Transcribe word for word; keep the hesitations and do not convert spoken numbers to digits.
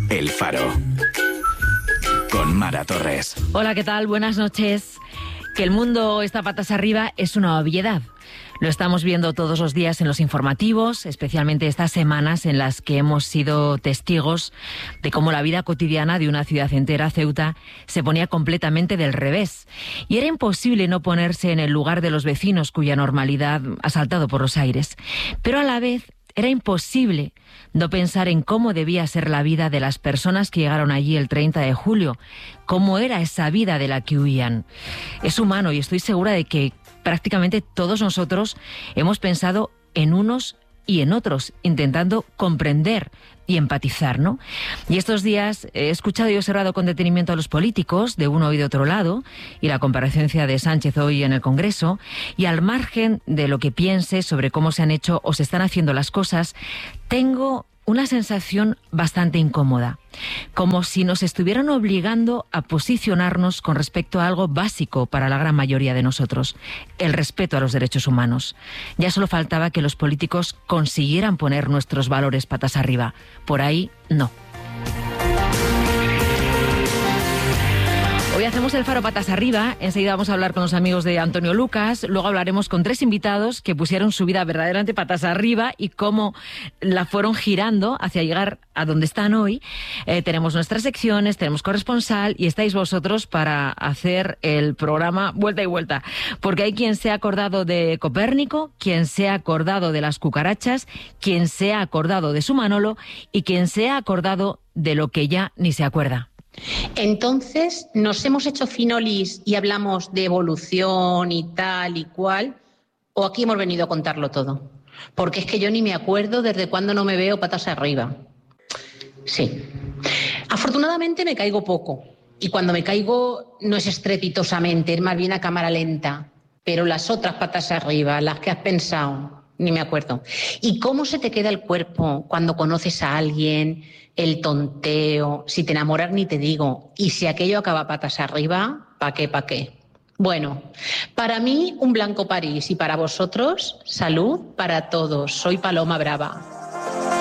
El Faro. Con Mara Torres. Hola, ¿qué tal? Buenas noches. Que el mundo está patas arriba es una obviedad. Lo estamos viendo todos los días en los informativos, especialmente estas semanas en las que hemos sido testigos de cómo la vida cotidiana de una ciudad entera, Ceuta, se ponía completamente del revés. Y era imposible no ponerse en el lugar de los vecinos cuya normalidad ha saltado por los aires. Pero a la vez era imposible no pensar en cómo debía ser la vida de las personas que llegaron allí el treinta de julio, cómo era esa vida de la que huían. Es humano y estoy segura de que prácticamente todos nosotros hemos pensado en unos y en otros, intentando comprender y empatizar, ¿no? Y estos días he escuchado y observado con detenimiento a los políticos, de uno y de otro lado, y la comparecencia de Sánchez hoy en el Congreso, y al margen de lo que piense sobre cómo se han hecho o se están haciendo las cosas, tengo una sensación bastante incómoda, como si nos estuvieran obligando a posicionarnos con respecto a algo básico para la gran mayoría de nosotros, el respeto a los derechos humanos. Ya solo faltaba que los políticos consiguieran poner nuestros valores patas arriba. Por ahí, no. Hoy hacemos el Faro patas arriba, enseguida vamos a hablar con los amigos de Antonio Lucas, luego hablaremos con tres invitados que pusieron su vida verdaderamente patas arriba y cómo la fueron girando hacia llegar a donde están hoy. Eh, tenemos nuestras secciones, tenemos corresponsal y estáis vosotros para hacer el programa vuelta y vuelta, porque hay quien se ha acordado de Copérnico, quien se ha acordado de las cucarachas, quien se ha acordado de su Manolo y quien se ha acordado de lo que ya ni se acuerda. Entonces, ¿nos hemos hecho finolis y hablamos de evolución y tal y cual? ¿O aquí hemos venido a contarlo todo? Porque es que yo ni me acuerdo desde cuándo no me veo patas arriba. Sí. Afortunadamente me caigo poco. Y cuando me caigo no es estrepitosamente, es más bien a cámara lenta. Pero las otras patas arriba, las que has pensado, ni me acuerdo. ¿Y cómo se te queda el cuerpo cuando conoces a alguien? El tonteo, si te enamoras ni te digo. Y si aquello acaba patas arriba, ¿pa' qué, pa' qué? Bueno, para mí un blanco París y para vosotros, salud para todos. Soy Paloma Brava.